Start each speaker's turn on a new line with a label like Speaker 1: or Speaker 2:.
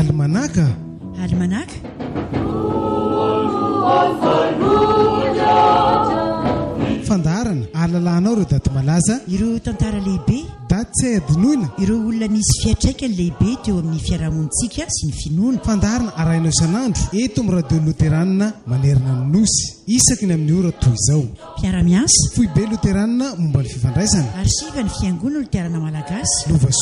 Speaker 1: Almanaka.
Speaker 2: Almanaka.
Speaker 1: Fandarana ahalalànao ireo daty malaza,
Speaker 2: Ireo tantara lehibe,
Speaker 1: daty tsy hay adinoina.
Speaker 2: ireo olona nisy fiantraikany lehibe teo amin'ny fiarahamonitsika sy ny finoana.
Speaker 1: Fandarana arahinao isan'andro eto amin'ny radio Luteranina Manerana ny Nosy, isaky ny amin'ny ora toy izao.
Speaker 2: Mpiara-miasa
Speaker 1: Foibe Luteranina momba ny fifandraisana.
Speaker 2: arsiva ny fiangonana Luterana Malagasy.
Speaker 1: Lova